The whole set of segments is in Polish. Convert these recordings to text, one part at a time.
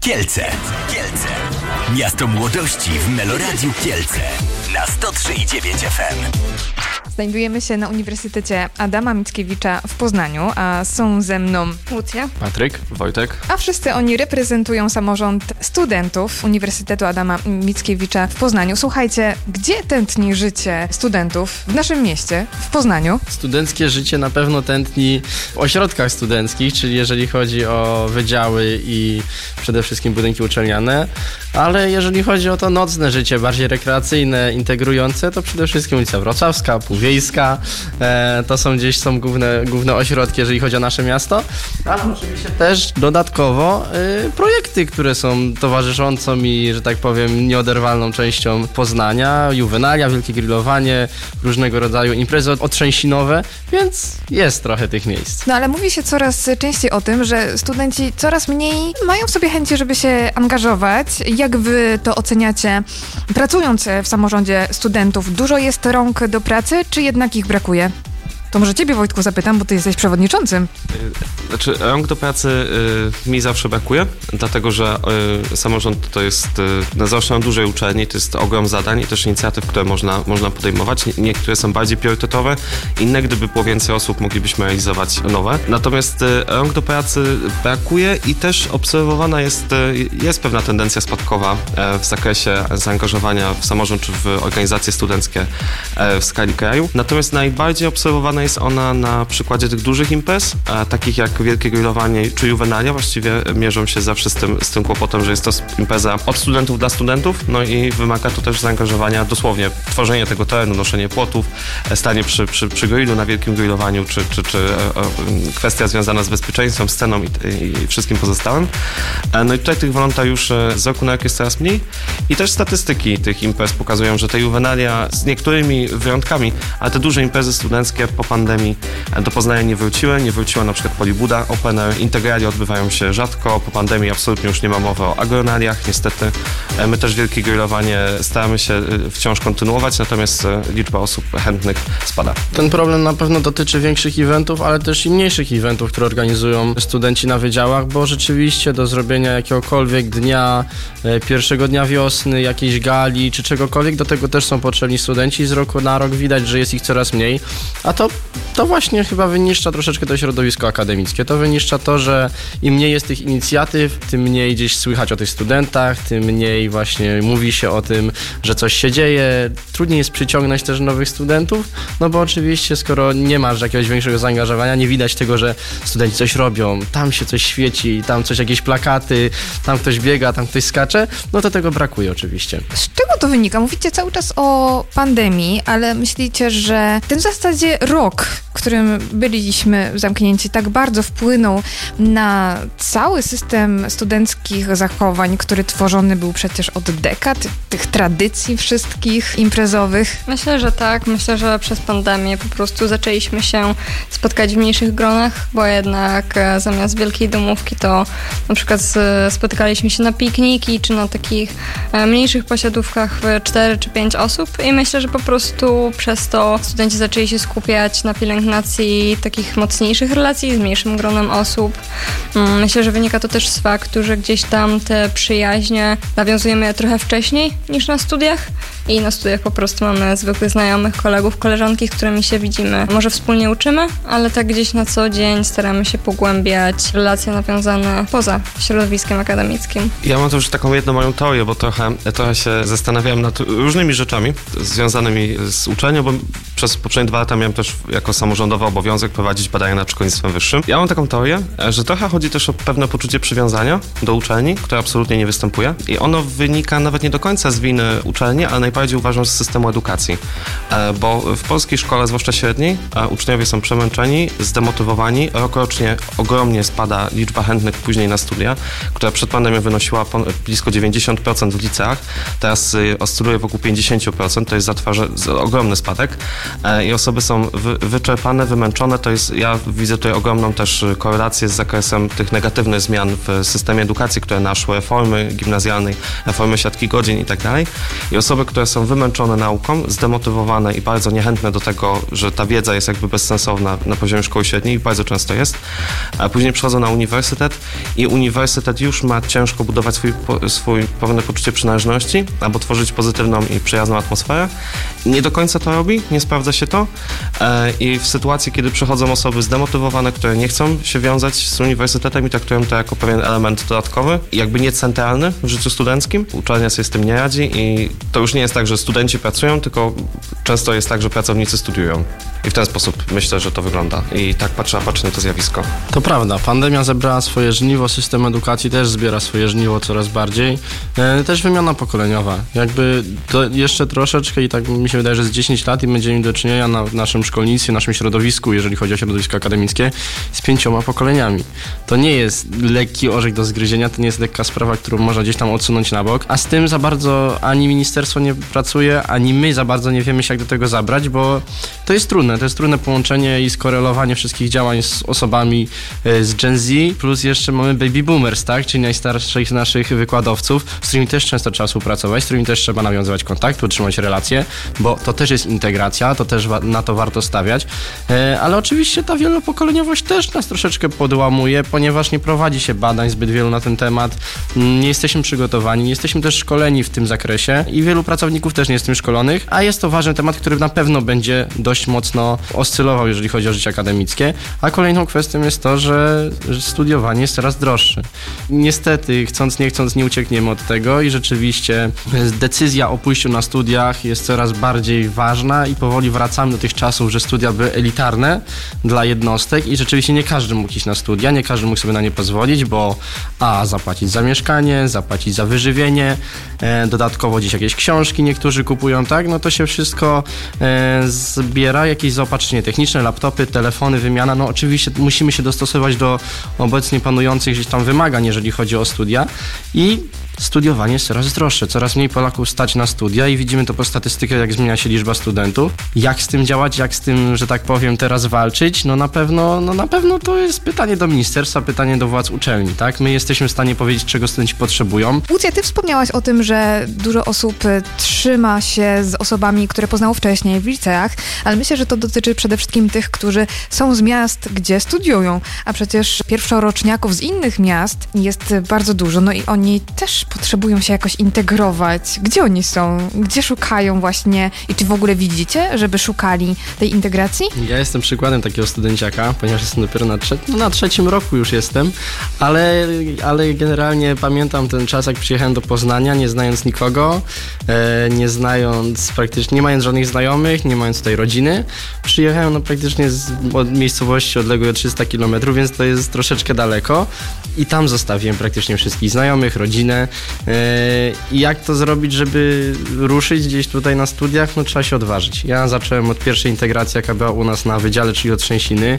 Kielce. Miasto młodości w Meloradiu Kielce na 103,9 FM. Znajdujemy się na Uniwersytecie Adama Mickiewicza w Poznaniu, a są ze mną Łucja, Patryk, Wojtek. a wszyscy oni reprezentują samorząd studentów Uniwersytetu Adama Mickiewicza w Poznaniu. Słuchajcie, gdzie tętni życie studentów w naszym mieście, w Poznaniu? Studenckie życie na pewno tętni w ośrodkach studenckich, czyli jeżeli chodzi o wydziały i przede wszystkim budynki uczelniane, ale jeżeli chodzi o to nocne życie, bardziej rekreacyjne, integrujące, to przede wszystkim ulica Wrocławska, Półwiejska, to są główne ośrodki, jeżeli chodzi o nasze miasto, ale oczywiście też dodatkowo projekty, które są towarzyszącą i, że tak powiem, nieoderwalną częścią Poznania, juwenalia, wielkie grillowanie, różnego rodzaju imprezy otrzęsinowe, więc jest trochę tych miejsc. No ale mówi się coraz częściej o tym, że studenci coraz mniej mają w sobie chęci, żeby się angażować. Jak wy to oceniacie, pracując w samorządzie studentów? Dużo jest rąk do pracy, czy jednak ich brakuje? To może ciebie, Wojtku, zapytam, bo ty jesteś przewodniczącym. Znaczy, rąk do pracy mi zawsze brakuje, dlatego że samorząd to jest, zwłaszcza na dużej uczelni, to jest ogrom zadań i też inicjatyw, które można podejmować. Niektóre są bardziej priorytetowe, inne, gdyby było więcej osób, moglibyśmy realizować nowe. Natomiast rąk do pracy brakuje i też obserwowana jest pewna tendencja spadkowa w zakresie zaangażowania w samorząd czy w organizacje studenckie w skali kraju. Natomiast najbardziej obserwowana jest ona na przykładzie tych dużych imprez, takich jak wielkie grillowanie czy juwenalia. Właściwie mierzą się zawsze z tym kłopotem, że jest to impreza od studentów dla studentów, no i wymaga to też zaangażowania, dosłownie tworzenie tego terenu, noszenie płotów, stanie przy grillu na wielkim grillowaniu, czy kwestia związana z bezpieczeństwem, sceną i wszystkim pozostałym. No i tutaj tych wolontariuszy z roku na rok jest coraz mniej i też statystyki tych imprez pokazują, że te juwenalia z niektórymi wyjątkami, ale te duże imprezy studenckie po pandemii do Poznania nie wróciła na przykład Polibuda Open Air, integralia odbywają się rzadko, po pandemii absolutnie już nie ma mowy o agronaliach, niestety. My też wielkie grillowanie staramy się wciąż kontynuować, natomiast liczba osób chętnych spada. Ten problem na pewno dotyczy większych eventów, ale też i mniejszych eventów, które organizują studenci na wydziałach, bo rzeczywiście do zrobienia jakiegokolwiek dnia, pierwszego dnia wiosny, jakiejś gali czy czegokolwiek, do tego też są potrzebni studenci i z roku na rok widać, że jest ich coraz mniej, a to właśnie chyba wyniszcza troszeczkę to środowisko akademickie. To wyniszcza to, że im mniej jest tych inicjatyw, tym mniej gdzieś słychać o tych studentach, tym mniej właśnie mówi się o tym, że coś się dzieje. Trudniej jest przyciągnąć też nowych studentów, no bo oczywiście skoro nie masz jakiegoś większego zaangażowania, nie widać tego, że studenci coś robią, tam się coś świeci, tam coś, jakieś plakaty, tam ktoś biega, tam ktoś skacze, no to tego brakuje oczywiście. Z czego to wynika? Mówicie cały czas o pandemii, ale myślicie, że ten w zasadzie rok, w którym byliśmy zamknięci, tak bardzo wpłynął na cały system studenckich zachowań, który tworzony był przecież od dekad, tych tradycji wszystkich imprezowych? Myślę, że tak. Myślę, że przez pandemię po prostu zaczęliśmy się spotkać w mniejszych gronach, bo jednak zamiast wielkiej domówki to na przykład spotykaliśmy się na pikniki czy na takich mniejszych posiadówkach w 4 czy 5 osób i myślę, że po prostu przez to studenci zaczęli się skupiać na pielęgnacji takich mocniejszych relacji z mniejszym gronem osób. Myślę, że wynika to też z faktu, że gdzieś tam te przyjaźnie nawiązujemy trochę wcześniej niż na studiach i na studiach po prostu mamy zwykłych znajomych, kolegów, koleżanki, z którymi się widzimy. Może wspólnie uczymy, ale tak gdzieś na co dzień staramy się pogłębiać relacje nawiązane poza środowiskiem akademickim. Ja mam też taką jedną moją teorię, bo trochę się zastanawiałem nad różnymi rzeczami związanymi z uczelnią, bo przez poprzednie 2 lata miałem też jako samorządowy obowiązek prowadzić badania nad szkolnictwem wyższym. Ja mam taką teorię, że trochę chodzi też o pewne poczucie przywiązania do uczelni, które absolutnie nie występuje i ono wynika nawet nie do końca z winy uczelni, ale najbardziej uważam z systemu edukacji, bo w polskiej szkole, zwłaszcza średniej, uczniowie są przemęczeni, zdemotywowani, rokrocznie ogromnie spada liczba chętnych później na studia, która przed pandemią wynosiła blisko 90% w liceach, teraz oscyluje wokół 50%, to jest ogromny spadek i osoby są wyczerpane, wymęczone, ja widzę tutaj ogromną też korelację z zakresem tych negatywnych zmian w systemie edukacji, które naszły, reformy gimnazjalnej, reformy siatki godzin i tak dalej. I osoby, które są wymęczone nauką, zdemotywowane i bardzo niechętne do tego, że ta wiedza jest jakby bezsensowna na poziomie szkoły średniej, bardzo często jest, a później przychodzą na uniwersytet i uniwersytet już ma ciężko budować swój pewne poczucie przynależności albo tworzyć pozytywną i przyjazną atmosferę. Nie do końca to robi, nie sprawdza się to i w sytuacji, kiedy przychodzą osoby zdemotywowane, które nie chcą się wiązać z uniwersytetem i traktują to jako pewien element dodatkowy, jakby nie centralny w życiu studenckim, uczelnia sobie z tym nie radzi i to już nie jest tak, że studenci pracują, tylko często jest tak, że pracownicy studiują. I w ten sposób myślę, że to wygląda. I tak trzeba patrzeć na to zjawisko. To prawda, pandemia zebrała swoje żniwo, system edukacji też zbiera swoje żniwo coraz bardziej. Też wymiana pokoleniowa. Jakby to jeszcze troszeczkę i tak mi się wydaje, że z 10 lat i będziemy mieli do czynienia na naszym szkolnictwie, naszym środowisku, jeżeli chodzi o środowisko akademickie, z 5 pokoleniami. To nie jest lekki orzech do zgryzienia, to nie jest lekka sprawa, którą można gdzieś tam odsunąć na bok, a z tym za bardzo ani ministerstwo nie pracuje, ani my za bardzo nie wiemy się, jak do tego zabrać, bo to jest trudne połączenie i skorelowanie wszystkich działań z osobami z Gen Z, plus jeszcze mamy baby boomers, tak, czyli najstarszych naszych wykładowców, z którymi też często trzeba współpracować, z którymi też trzeba nawiązywać kontakt, utrzymać relacje, bo to też jest integracja, to też na to warto stawiać, ale oczywiście ta wielopokoleniowość też nas troszeczkę podłamuje, ponieważ nie prowadzi się badań zbyt wielu na ten temat, nie jesteśmy przygotowani, nie jesteśmy też szkoleni w tym zakresie i wielu pracowników też nie jest tym szkolonych, a jest to ważny temat, który na pewno będzie dość mocno oscylował, jeżeli chodzi o życie akademickie, a kolejną kwestią jest to, że studiowanie jest coraz droższe. Niestety, chcąc nie chcąc, nie uciekniemy od tego i rzeczywiście decyzja o pójściu na studiach jest coraz bardziej ważna i powoli wracamy do tych czasów, że studia były elitarne dla jednostek i rzeczywiście nie każdy mógł iść na studia, nie każdy mógł sobie na nie pozwolić, bo zapłacić za mieszkanie, zapłacić za wyżywienie, dodatkowo gdzieś jakieś książki niektórzy kupują, tak? No to się wszystko zbiera, jakieś zaopatrzenie techniczne, laptopy, telefony, wymiana, no oczywiście musimy się dostosować do obecnie panujących gdzieś tam wymagań, jeżeli chodzi o studia i studiowanie jest coraz droższe, coraz mniej Polaków stać na studia i widzimy to po statystykach, jak zmienia się liczba studentów. Jak z tym działać, jak z tym, że tak powiem, teraz walczyć? No na pewno to jest pytanie do ministerstwa, pytanie do władz uczelni, tak? My jesteśmy w stanie powiedzieć, czego studenci potrzebują. Łucja, ty wspomniałaś o tym, że dużo osób trzyma się z osobami, które poznało wcześniej w liceach, ale myślę, że to dotyczy przede wszystkim tych, którzy są z miast, gdzie studiują, a przecież pierwszoroczniaków z innych miast jest bardzo dużo, no i oni też potrzebują się jakoś integrować. Gdzie oni są? Gdzie szukają właśnie? I czy w ogóle widzicie, żeby szukali tej integracji? Ja jestem przykładem takiego studenciaka, ponieważ jestem dopiero na trzecim roku już jestem, ale generalnie pamiętam ten czas, jak przyjechałem do Poznania, nie znając nikogo, nie mając żadnych znajomych, nie mając tutaj rodziny. Przyjechałem praktycznie od miejscowości odległej o 300 km, więc to jest troszeczkę daleko i tam zostawiłem praktycznie wszystkich znajomych, rodzinę. I jak to zrobić, żeby ruszyć gdzieś tutaj na studiach? No trzeba się odważyć. Ja zacząłem od pierwszej integracji, jaka była u nas na wydziale, czyli od Trzęsiny.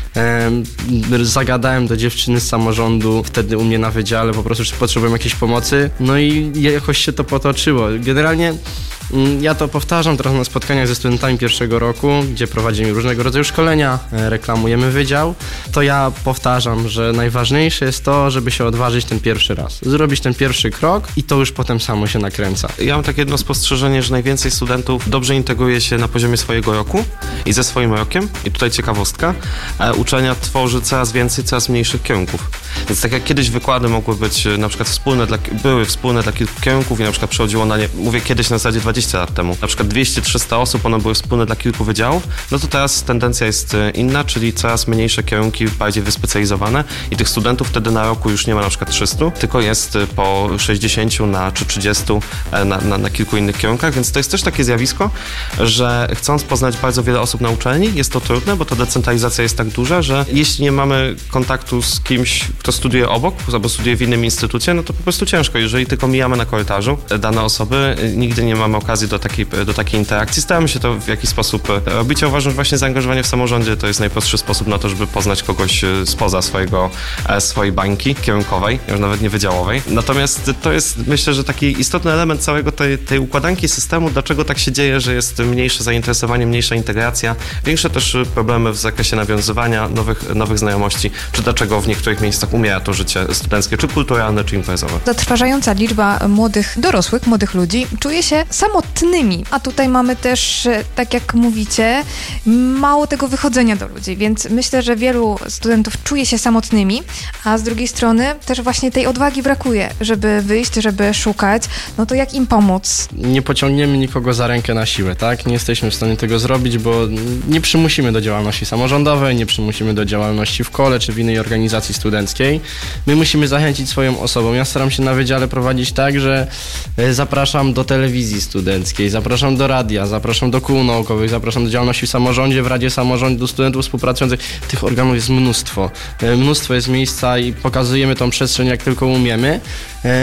Zagadałem do dziewczyny z samorządu, wtedy u mnie na wydziale, po prostu czy potrzebuję jakiejś pomocy. No i jakoś się to potoczyło. Generalnie ja to powtarzam teraz na spotkaniach ze studentami pierwszego roku, gdzie prowadzimy różnego rodzaju szkolenia, reklamujemy wydział. To ja powtarzam, że najważniejsze jest to, żeby się odważyć ten pierwszy raz. Zrobić ten pierwszy krok i to już potem samo się nakręca. Ja mam takie jedno spostrzeżenie, że najwięcej studentów dobrze integruje się na poziomie swojego roku i ze swoim rokiem. I tutaj ciekawostka. Uczelnia tworzy coraz więcej, coraz mniejszych kierunków. Więc tak jak kiedyś wykłady mogły być na przykład były wspólne dla kilku kierunków i na przykład przechodziło na nie, mówię kiedyś na zasadzie 20 lat temu, na przykład 200-300 osób, one były wspólne dla kilku wydziałów, no to teraz tendencja jest inna, czyli coraz mniejsze kierunki, bardziej wyspecjalizowane i tych studentów wtedy na roku już nie ma na przykład 300, tylko jest po 60 czy 30 na kilku innych kierunkach, więc to jest też takie zjawisko, że chcąc poznać bardzo wiele osób na uczelni, jest to trudne, bo ta decentralizacja jest tak duża, że jeśli nie mamy kontaktu z kimś, kto studiuje obok, albo studiuje w innym instytucie, no to po prostu ciężko. Jeżeli tylko mijamy na korytarzu dane osoby, nigdy nie mamy okazji do takiej interakcji. Staramy się to w jakiś sposób robić. Ja uważam, że właśnie zaangażowanie w samorządzie to jest najprostszy sposób na to, żeby poznać kogoś spoza swojej bańki kierunkowej, już nawet nie wydziałowej. Natomiast to jest, myślę, że taki istotny element całego tej układanki systemu, dlaczego tak się dzieje, że jest mniejsze zainteresowanie, mniejsza integracja, większe też problemy w zakresie nawiązywania nowych znajomości, czy dlaczego w niektórych miejscach umiera to życie studenckie, czy kulturalne, czy imprezowe. Zatrważająca liczba młodych ludzi czuje się samotna samotnymi. A tutaj mamy też, tak jak mówicie, mało tego wychodzenia do ludzi, więc myślę, że wielu studentów czuje się samotnymi, a z drugiej strony też właśnie tej odwagi brakuje, żeby wyjść, żeby szukać. No to jak im pomóc? Nie pociągniemy nikogo za rękę na siłę, tak? Nie jesteśmy w stanie tego zrobić, bo nie przymusimy do działalności samorządowej, nie przymusimy do działalności w kole czy w innej organizacji studenckiej. My musimy zachęcić swoją osobą. Ja staram się na wydziale prowadzić tak, że zapraszam do telewizji studenckiej, zapraszam do radia, zapraszam do kół naukowych, zapraszam do działalności w samorządzie, w Radzie Samorządu Studentów Współpracujących. Tych organów jest mnóstwo. Mnóstwo jest miejsca i pokazujemy tą przestrzeń jak tylko umiemy.